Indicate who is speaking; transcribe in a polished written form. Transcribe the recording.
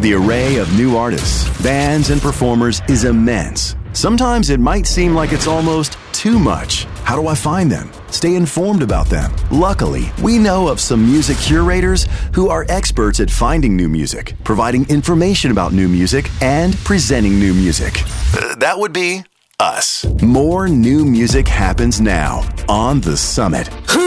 Speaker 1: The array of new artists, bands, and performers is immense. Sometimes it might seem like it's almost too much. How do I find them? Stay informed about them. Luckily, we know of some music curators who are experts at finding new music, providing information about new music, and presenting new music. That would be us. More new music happens now on The Summit.